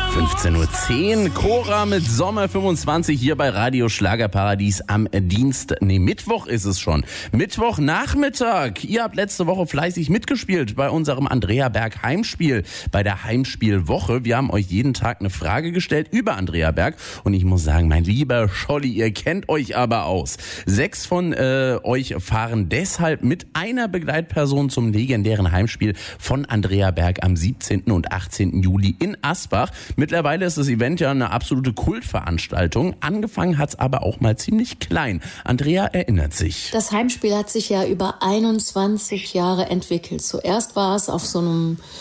15:10 Uhr, Cora mit Sommer 25 hier bei Radio Schlagerparadies am Mittwoch ist es schon. Mittwochnachmittag. Ihr habt letzte Woche fleißig mitgespielt bei unserem Andrea Berg Heimspiel, bei der Heimspielwoche. Wir haben euch jeden Tag eine Frage gestellt über Andrea Berg und ich muss sagen, mein lieber Scholli, ihr kennt euch aber aus. 6 von euch fahren deshalb mit einer Begleitperson zum legendären Heimspiel von Andrea Berg am 17. und 18. Juli in Asbach. Mittlerweile ist das Event ja eine absolute Kultveranstaltung. Angefangen hat's aber auch mal ziemlich klein. Andrea erinnert sich. Das Heimspiel hat sich ja über 21 Jahre entwickelt. Zuerst war es auf so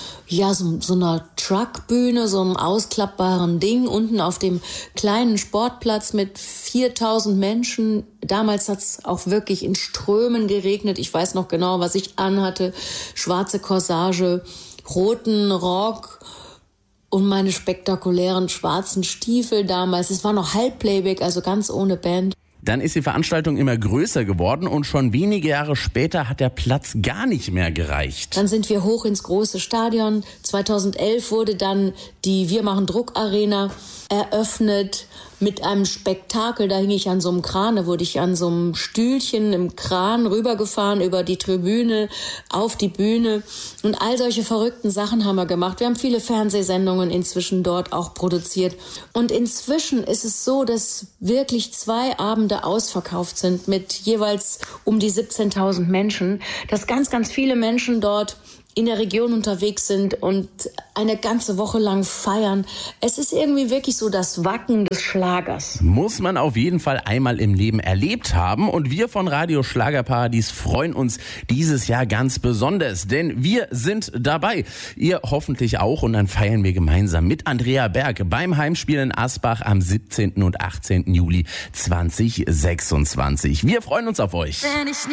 einer Truckbühne, so einem ausklappbaren Ding, unten auf dem kleinen Sportplatz mit 4000 Menschen. Damals hat's auch wirklich in Strömen geregnet. Ich weiß noch genau, was ich anhatte. Schwarze Corsage, roten Rock und meine spektakulären schwarzen Stiefel damals. Es war noch Halbplayback, also ganz ohne Band. Dann ist die Veranstaltung immer größer geworden und schon wenige Jahre später hat der Platz gar nicht mehr gereicht. Dann sind wir hoch ins große Stadion. 2011 wurde dann die Wir machen Druck Arena eröffnet mit einem Spektakel. Da hing ich an so einem Kran, da wurde ich an so einem Stühlchen im Kran rübergefahren über die Tribüne auf die Bühne. Und all solche verrückten Sachen haben wir gemacht. Wir haben viele Fernsehsendungen inzwischen dort auch produziert. Und inzwischen ist es so, dass wirklich 2 Abende ausverkauft sind mit jeweils um die 17.000 Menschen. Dass ganz, ganz viele Menschen dort in der Region unterwegs sind und eine ganze Woche lang feiern. Es ist irgendwie wirklich so das Wacken des Schlagers. Muss man auf jeden Fall einmal im Leben erlebt haben. Und wir von Radio Schlagerparadies freuen uns dieses Jahr ganz besonders, denn wir sind dabei. Ihr hoffentlich auch und dann feiern wir gemeinsam mit Andrea Berg beim Heimspiel in Asbach am 17. und 18. Juli 2026. Wir freuen uns auf euch.